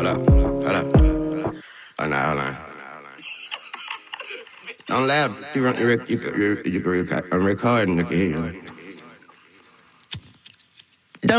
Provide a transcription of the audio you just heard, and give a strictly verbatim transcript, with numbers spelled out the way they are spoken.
up, hold up. Oh, no, hold on. Don't laugh. You, you, you, you, you, you can record, I'm recording, I can hear you.